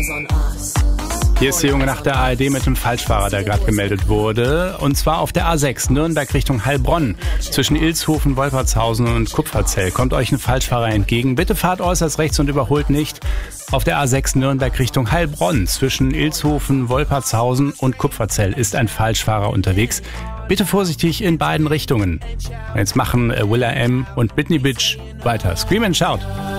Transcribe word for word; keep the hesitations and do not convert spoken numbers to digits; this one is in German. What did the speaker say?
Hier ist die junge Nacht der A R D mit dem Falschfahrer, der gerade gemeldet wurde. Und zwar auf der A sechs, Nürnberg Richtung Heilbronn. Zwischen Ilshofen, Wolpertshausen und Kupferzell kommt euch ein Falschfahrer entgegen. Bitte fahrt äußerst rechts und überholt nicht. Auf der A sechs, Nürnberg Richtung Heilbronn. Zwischen Ilshofen, Wolpertshausen und Kupferzell ist ein Falschfahrer unterwegs. Bitte vorsichtig in beiden Richtungen. Jetzt machen Willa M. und Britney Bitch weiter. Scream and Shout.